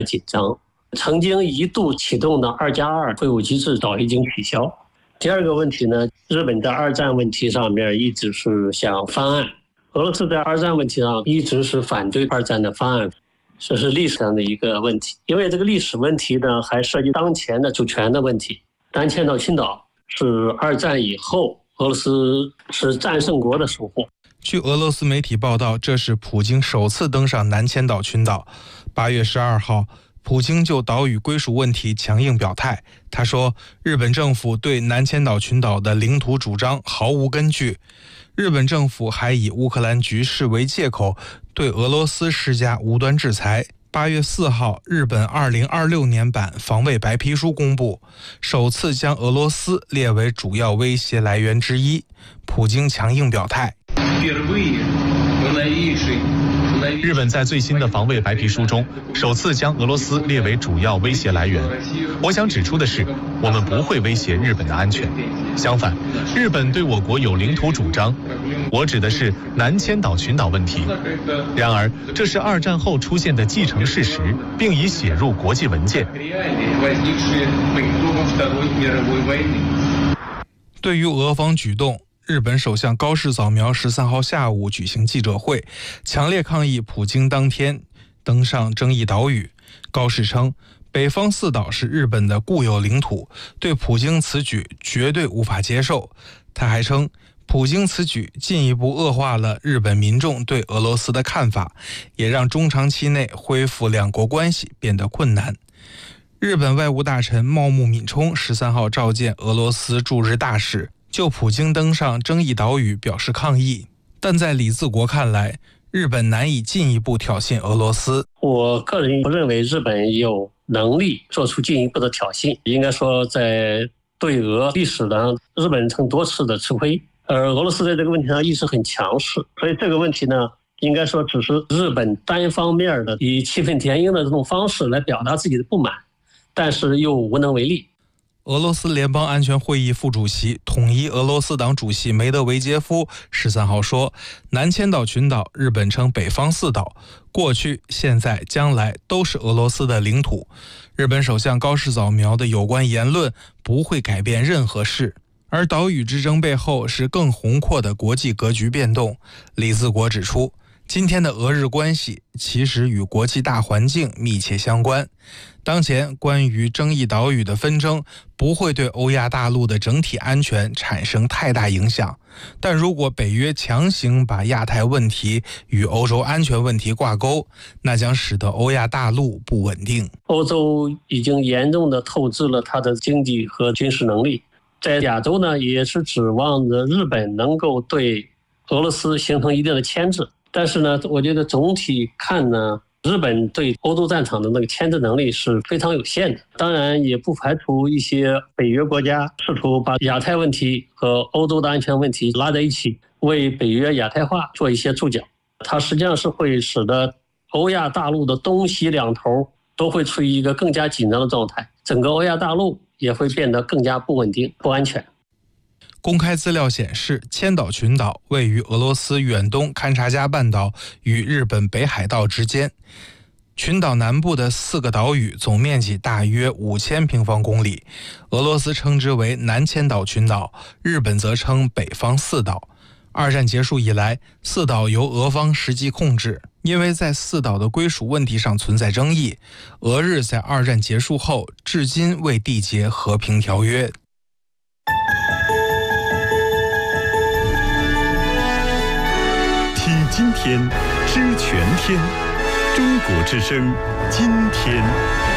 紧张。曾经一度启动的2+2会晤机制早已经取消。第二个问题呢，日本在二战问题上面一直是想翻案，俄罗斯在二战问题上一直是反对二战的翻案，这是历史上的一个问题。因为这个历史问题呢，还涉及当前的主权的问题。南千岛群岛是二战以后俄罗斯是战胜国的收获。 据俄罗斯媒体报道，这是普京首次登上南千岛群岛。8月12号，普京就岛屿归属问题强硬表态。他说，日本政府对南千岛群岛的领土主张毫无根据。日本政府还以乌克兰局势为借口，对俄罗斯施加无端制裁。8月4号，日本2026年版防卫白皮书公布，首次将俄罗斯列为主要威胁来源之一。普京强硬表态。 日本在最新的防卫白皮书中，首次将俄罗斯列为主要威胁来源。我想指出的是，我们不会威胁日本的安全。相反，日本对我国有领土主张，我指的是南千岛群岛问题。然而，这是二战后出现的既成事实，并已写入国际文件。 对于俄方举动，日本首相高市早苗13号下午举行记者会，强烈抗议普京当天登上争议岛屿。高市称，北方四岛是日本的固有领土，对普京此举绝对无法接受。他还称，普京此举进一步恶化了日本民众对俄罗斯的看法，也让中长期内恢复两国关系变得困难。日本外务大臣茂木敏充13号召见俄罗斯驻日大使，就普京登上争议岛屿表示抗议。但在李自国看来，日本难以进一步挑衅俄罗斯。 我个人不认为日本有能力做出进一步的挑衅。应该说，在对俄历史上，日本曾多次的吃亏，而俄罗斯在这个问题上一直很强势。所以这个问题呢，应该说只是日本单方面的以气愤填膺的这种方式来表达自己的不满，但是又无能为力。 俄罗斯联邦安全会议副主席、统一俄罗斯党主席梅德韦杰夫13号说，南千岛群岛日本称北方四岛，过去、现在、将来都是俄罗斯的领土。日本首相高市早苗的有关言论不会改变任何事，而岛屿之争背后是更宏阔的国际格局变动。李自国指出，今天的俄日关系其实与国际大环境密切相关。当前关于争议岛屿的纷争不会对欧亚大陆的整体安全产生太大影响，但如果北约强行把亚太问题与欧洲安全问题挂钩，那将使得欧亚大陆不稳定。 欧洲已经严重的透支了它的经济和军事能力，在亚洲呢，也是指望着日本能够对俄罗斯形成一定的牵制。但是呢，我觉得总体看呢，日本对欧洲战场的那个牵制能力是非常有限的。当然也不排除一些北约国家试图把亚太问题和欧洲的安全问题拉在一起，为北约亚太化做一些注脚。它实际上是会使得欧亚大陆的东西两头都会处于一个更加紧张的状态，整个欧亚大陆也会变得更加不稳定、不安全。 公开资料显示，千岛群岛位于俄罗斯远东勘察加半岛与日本北海道之间。群岛南部的4个岛屿总面积大约5000平方公里，俄罗斯称之为南千岛群岛，日本则称北方四岛。二战结束以来，四岛由俄方实际控制，因为在四岛的归属问题上存在争议，俄日在二战结束后至今未缔结和平条约。 今天知全天，中国之声今天。